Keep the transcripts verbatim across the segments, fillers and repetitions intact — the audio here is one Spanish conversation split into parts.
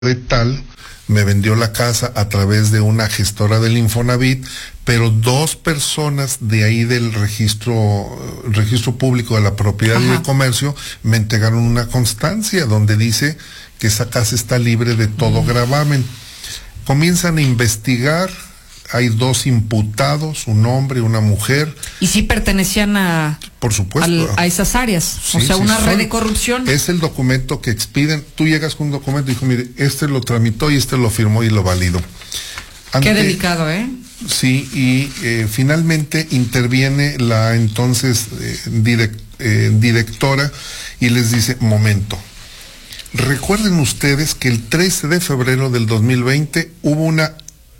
de tal me vendió la casa a través de una gestora del Infonavit, pero dos personas de ahí del registro registro público de la propiedad Ajá. y de comercio me entregaron una constancia donde dice que esa casa está libre de todo mm. gravamen. Comienzan a investigar, hay dos imputados, un hombre y una mujer. ¿Y si pertenecían a, por supuesto, a, a esas áreas? Sí, o sea, sí, una son, red de corrupción. Es el documento que expiden. Tú llegas con un documento y dijo, mire, este lo tramitó y este lo firmó y lo validó. Ante, Qué delicado, ¿eh? Sí, y eh, finalmente interviene la entonces eh, direct, eh, directora y les dice, momento. Recuerden ustedes que el trece de febrero del dos mil veinte hubo una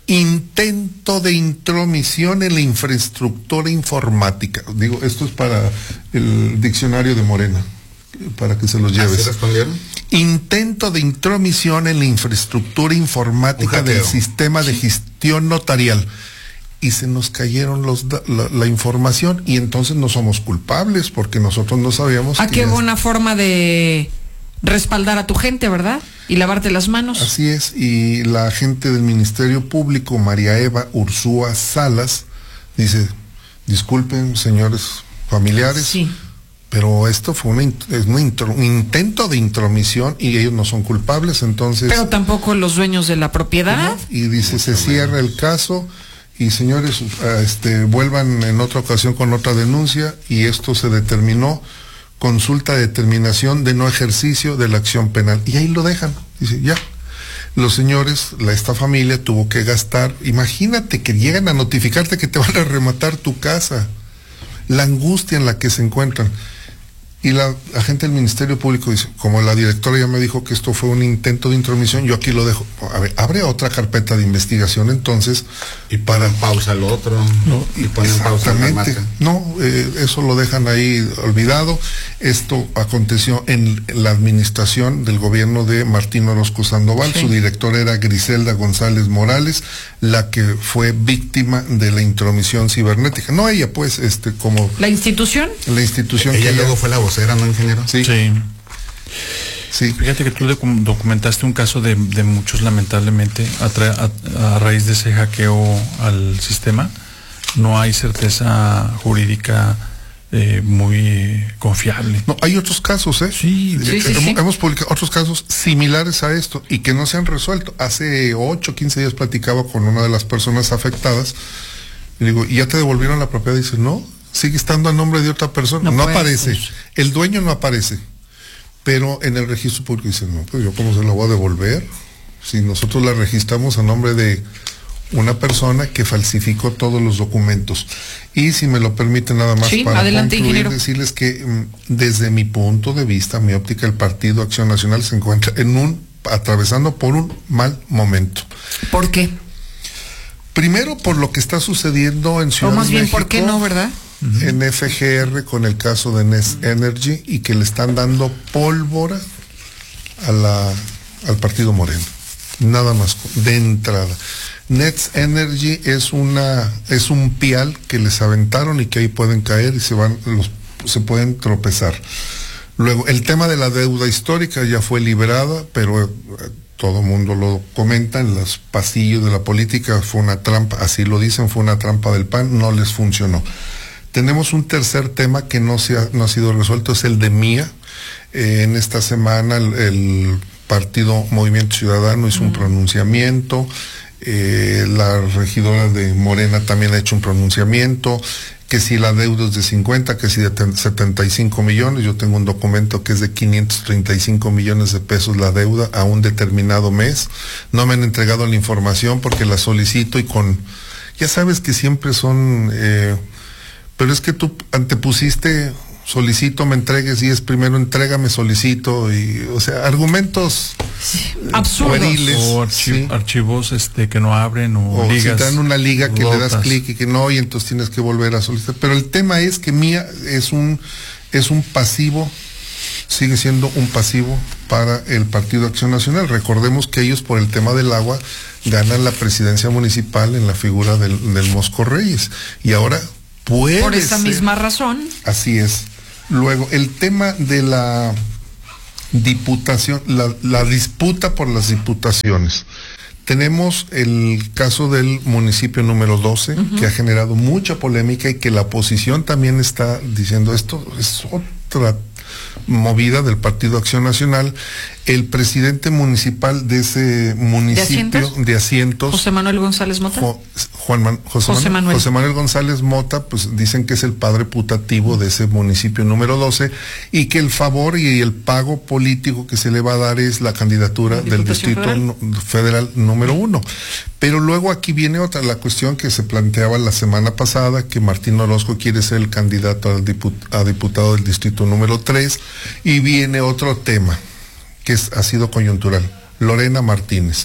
intento de intromisión en la infraestructura informática. Digo, esto es para el diccionario de Morena, para que se los lleves. ¿Así respondieron? Intento de intromisión en la infraestructura informática del sistema de gestión notarial. Y se nos cayeron los la, la información y entonces no somos culpables porque nosotros no sabíamos. Ah, qué buena forma de respaldar a tu gente, ¿verdad? Y lavarte las manos. Así es, y la agente del Ministerio Público, María Eva Ursúa Salas, dice, disculpen, señores familiares, sí. pero esto fue una, una intro, un intento de intromisión y ellos no son culpables, entonces... Pero tampoco los dueños de la propiedad. ¿No? Y dice, se cierra el caso y señores, este, vuelvan en otra ocasión con otra denuncia y esto se determinó consulta de determinación de no ejercicio de la acción penal. Y ahí lo dejan. Dice, ya. Los señores, la, esta familia tuvo que gastar. Imagínate que llegan a notificarte que te van a rematar tu casa. La angustia en la que se encuentran. Y la agente del Ministerio Público dice, como la directora ya me dijo que esto fue un intento de intromisión, yo aquí lo dejo. A ver, abre otra carpeta de investigación entonces. Y para pausa el otro. No, y ponen pausa la marca. No, eh, eso lo dejan ahí olvidado. Esto aconteció en la administración del gobierno de Martín Orozco Sandoval. Sí. Su directora era Griselda González Morales, la que fue víctima de la intromisión cibernética. No ella, pues, este, como... ¿La institución? La institución. Ella que luego ella... fue la vocera, ¿no, ingeniero? Sí. Sí. Sí. Fíjate que tú documentaste un caso de, de muchos, lamentablemente, a, a, a raíz de ese hackeo al sistema. No hay certeza jurídica eh, muy confiable. No, hay otros casos, ¿eh? Sí, sí, sí, hemos, sí. hemos publicado otros casos similares a esto y que no se han resuelto. Hace ocho, quince días platicaba con una de las personas afectadas y digo, ¿y ya te devolvieron la propiedad? Y dice, no, sigue estando a nombre de otra persona. No, no puede, aparece. Pues. El dueño no aparece. Pero en el registro público dicen, no, pues yo cómo se la voy a devolver si nosotros la registramos a nombre de una persona que falsificó todos los documentos. Y si me lo permite nada más sí, para adelante, concluir, ingeniero. decirles que desde mi punto de vista, mi óptica, el Partido Acción Nacional se encuentra en un, atravesando por un mal momento. ¿Por qué? Primero por lo que está sucediendo en Ciudad de México. O más bien, México, ¿por qué no, verdad? En F G R con el caso de Next Energy y que le están dando pólvora a la, al partido Moreno. Nada más, de entrada. Next Energy es una es un pial que les aventaron y que ahí pueden caer y se van los se pueden tropezar. Luego, el tema de la deuda histórica ya fue liberada, pero eh, todo el mundo lo comenta en los pasillos de la política, fue una trampa, así lo dicen, fue una trampa del P A N, no les funcionó. Tenemos un tercer tema que no, se ha, no ha sido resuelto, es el de Mía. Eh, en esta semana el, el partido Movimiento Ciudadano hizo mm. un pronunciamiento, eh, la regidora de Morena también ha hecho un pronunciamiento, que si la deuda es de cincuenta, que si de setenta y cinco millones, yo tengo un documento que es de quinientos treinta y cinco millones de pesos la deuda a un determinado mes. No me han entregado la información porque la solicito y con, ya sabes que siempre son... Eh, pero es que tú antepusiste, solicito, me entregues, y es primero entrégame, solicito, y, o sea, argumentos sí, absurdos. Pueriles, o archi sí. archivos este que no abren, o, o ligas. Si te dan una liga que rotas. Le das clic y que no, y entonces tienes que volver a solicitar. Pero el tema es que Mía es un, es un pasivo, sigue siendo un pasivo para el Partido Acción Nacional. Recordemos que ellos, por el tema del agua, ganan la presidencia municipal en la figura del, del Mosco Reyes. Y ahora... Puede por esa ser. misma razón. Así es. Luego, el tema de la diputación, la, la disputa por las diputaciones. Tenemos el caso del municipio número doce, uh-huh. que ha generado mucha polémica y que la oposición también está diciendo esto es otra movida del Partido Acción Nacional. El presidente municipal de ese municipio de Asientos, de Asientos José Manuel González Mota, Jo, Juan Man, José, José, Manuel, Manuel. José Manuel González Mota, pues dicen que es el padre putativo de ese municipio número doce y que el favor y el pago político que se le va a dar es la candidatura la del distrito federal, federal número uno. Pero luego aquí viene otra, la cuestión que se planteaba la semana pasada, que Martín Orozco quiere ser el candidato al diput, a diputado del distrito número tres, y viene otro tema que es, ha sido coyuntural. Lorena Martínez.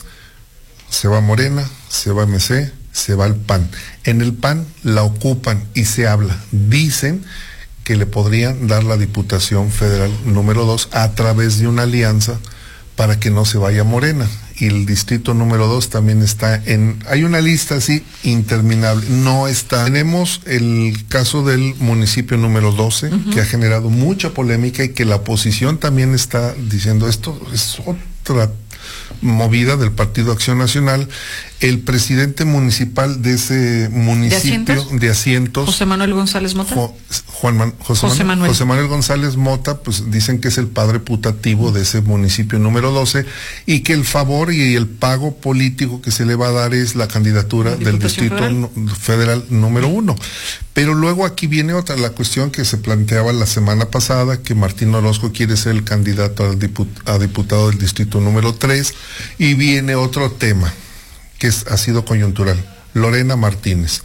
Se va Morena, se va M C, se va al P A N. En el P A N la ocupan y se habla. Dicen que le podrían dar la Diputación Federal número dos a través de una alianza para que no se vaya Morena. Y el distrito número dos también está en... Hay una lista así interminable. No está... Tenemos el caso del municipio número doce, uh-huh. que ha generado mucha polémica y que la oposición también está diciendo esto es otra movida del Partido Acción Nacional. El presidente municipal de ese municipio de Asientos, de Asientos José Manuel González Mota, Jo, Juan Man, José, José, Manuel, Manuel. José Manuel González Mota, pues dicen que es el padre putativo de ese municipio número doce y que el favor y el pago político que se le va a dar es la candidatura la del distrito federal, federal número uno. Pero luego aquí viene otra, la cuestión que se planteaba la semana pasada, que Martín Orozco quiere ser el candidato al diput, a diputado del distrito número tres, y viene otro tema que es, ha sido coyuntural. Lorena Martínez.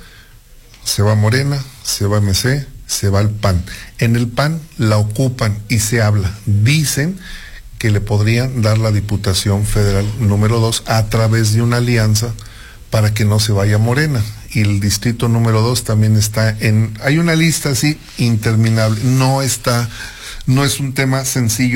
Se va Morena, se va M C, se va al P A N. En el P A N la ocupan y se habla. Dicen que le podrían dar la Diputación Federal número dos a través de una alianza para que no se vaya Morena. Y el distrito número dos también está en... Hay una lista así interminable. No está... No es un tema sencillo.